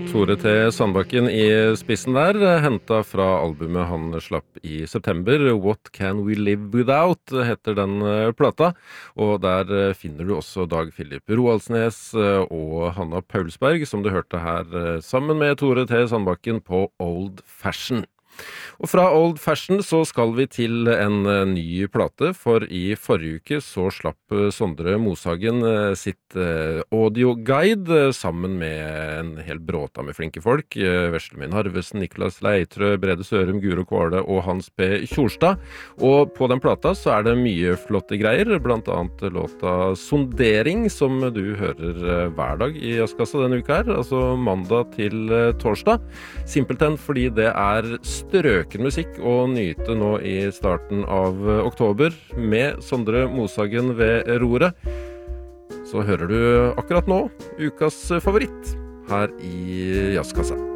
Tore T. Sandbakken i spissen der, hentet fra albumet han slapp i september. What Can We Live Without heter den plata, og der finner du også Dag Philip Roaldsnes og Hanna Paulsberg, som du hørte her, sammen med Tore T. Sandbakken på Old Fashion. Og fra Old Fashion så skal vi til en ny plate, for i forrige uke så slapp Sondre Moshagen sitt audioguide sammen med en hel bråta med flinke folk. Veslemien Harvesen, Niklas Leitrø, Brede Sørum, Guro Kåle og Hans P. Kjorstad. Og på den plata så det mye flotte greier, blant annet låta Sondering, som du hører hver dag i Jazzkassa denne uka her, altså mandag til torsdag. Simpelthen fordi det strøken musikk å nyte nå i starten av oktober med Sondre Moshagen ved roret. Så hører du akkurat nå ukas favoritt her i Jazzkassa.